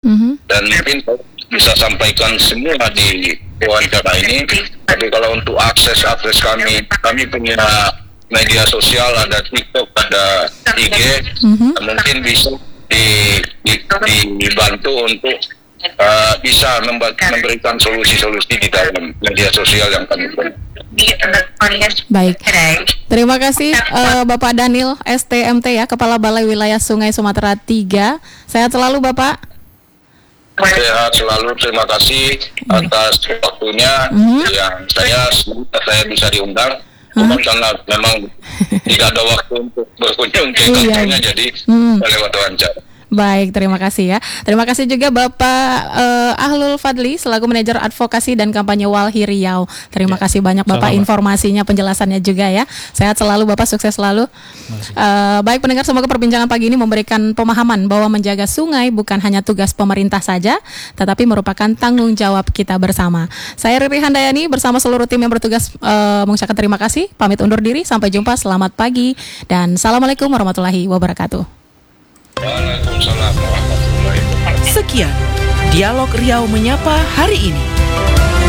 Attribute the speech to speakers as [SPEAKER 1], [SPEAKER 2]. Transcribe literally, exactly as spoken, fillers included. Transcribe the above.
[SPEAKER 1] Mm-hmm.
[SPEAKER 2] Dan mungkin bisa sampaikan semua di wawancara ini. Tapi kalau untuk akses akses kami, kami punya media sosial, ada TikTok, ada I G,
[SPEAKER 1] Mm-hmm.
[SPEAKER 2] mungkin bisa di, di, dibantu untuk uh, bisa memba- memberikan solusi-solusi di dalam media sosial yang kami punya.
[SPEAKER 1] Baik, terima kasih uh, Bapak Daniel S T M T ya, Kepala Balai Wilayah Sungai Sumatera tiga. Sehat selalu Bapak.
[SPEAKER 2] Sehat selalu, terima kasih atas waktunya.
[SPEAKER 1] Mm-hmm.
[SPEAKER 2] Yang saya saya bisa diundang, bukan karena memang tidak ada waktu untuk berkunjung ke kantornya, jadi
[SPEAKER 1] Mm.
[SPEAKER 2] lewat wawancara.
[SPEAKER 1] Baik, terima kasih ya. Terima kasih juga Bapak uh, Ahlul Fadli selaku manajer advokasi dan kampanye Walhi Riau. Terima
[SPEAKER 3] Ya,
[SPEAKER 1] kasih banyak Bapak,
[SPEAKER 3] sama-sama.
[SPEAKER 1] informasinya, penjelasannya juga ya. Sehat selalu Bapak, sukses selalu. Uh, baik pendengar, semoga perbincangan pagi ini memberikan pemahaman bahwa menjaga sungai bukan hanya tugas pemerintah saja, tetapi merupakan tanggung jawab kita bersama. Saya Riri Handayani bersama seluruh tim yang bertugas uh, mengucapkan terima kasih. Pamit undur diri, sampai jumpa, selamat pagi dan assalamualaikum warahmatullahi wabarakatuh.
[SPEAKER 2] Waalaikumsalam warahmatullahi wabarakatuh.
[SPEAKER 4] Sekian Dialog Riau Menyapa hari ini.